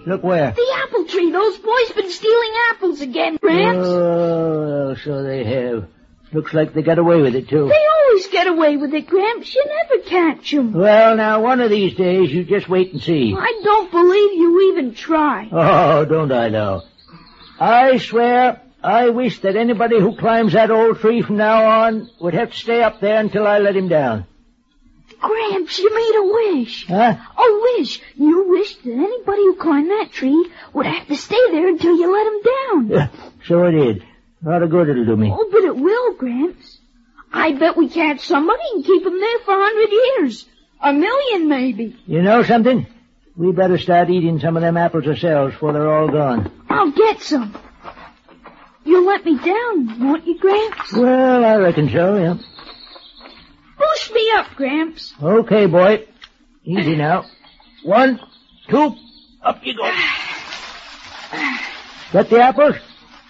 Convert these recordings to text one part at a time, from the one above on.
Look where? The apple tree. Those boys been stealing apples again, Gramps. Oh, so they have. Looks like they got away with it, too. They always get away with it, Gramps. You never catch 'em. Well, now, one of these days, you just wait and see. I don't believe you even try. Oh, don't I know? I swear, I wish that anybody who climbs that old tree from now on would have to stay up there until I let him down. Gramps, you made a wish. Huh? A wish. You wished that anybody who climbed that tree would have to stay there until you let him down. Yeah, so it did. A lot of good it'll do me. Oh, but it will, Gramps. I bet we catch somebody and keep him there for 100 years. 1,000,000, maybe. You know something? We better start eating some of them apples ourselves before they're all gone. I'll get some. You'll let me down, won't you, Gramps? Well, I reckon so, yeah. Boost me up, Gramps. Okay, boy. Easy now. 1, 2, up you go. Got the apples?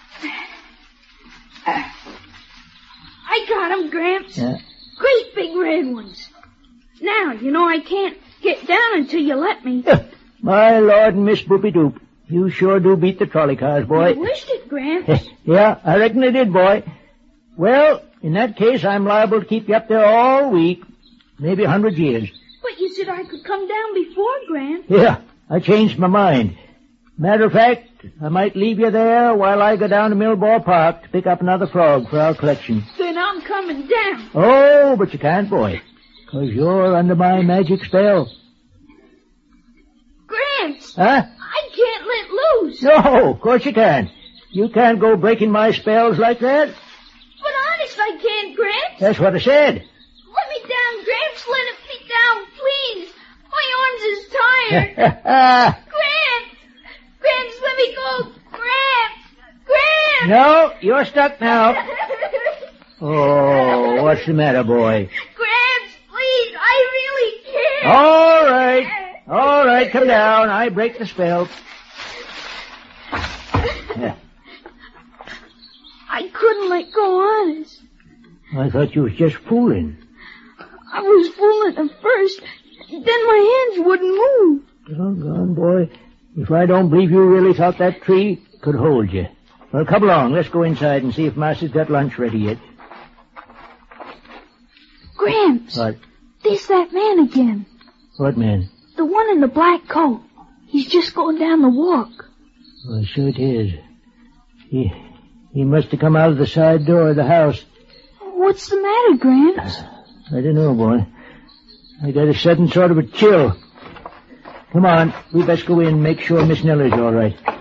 I got 'em, Gramps. Yeah. Great big red ones. Now, you know I can't get down until you let me. My Lord and Miss Boopy Doop, you sure do beat the trolley cars, boy. I wished it, Gramps. Yeah, I reckon they did, boy. Well, in that case, I'm liable to keep you up there all week, maybe 100 years. But you said I could come down before, Gramps. Yeah, I changed my mind. Matter of fact, I might leave you there while I go down to Millball Park to pick up another frog for our collection. Then I'm coming down. Oh, but you can't, boy, 'cause you're under my magic spell. Gramps! Huh? I can't let loose. No, of course you can't. You can't go breaking my spells like that. But honest, I can't, Gramps. That's what I said. Let me down, Gramps. Let me down, please. My arms is tired. Gramps! Gramps, let me go. Gramps! Gramps! No, you're stuck now. Oh, what's the matter, boy? Gramps, please, I really can't. All right, come down. I break the spell. Yeah. I couldn't let go honest. I thought you was just fooling. I was fooling at first. Then my hands wouldn't move. Doggone, boy. If I don't believe you really thought that tree could hold you. Well, come along. Let's go inside and see if Master's got lunch ready yet. Gramps. What? There's that man again. What man? The one in the black coat. He's just going down the walk. Well, sure it is. He must have come out of the side door of the house. What's the matter, Gramps? I don't know, boy. I got a sudden sort of a chill. Come on, we best go in and make sure Miss Neller's all right.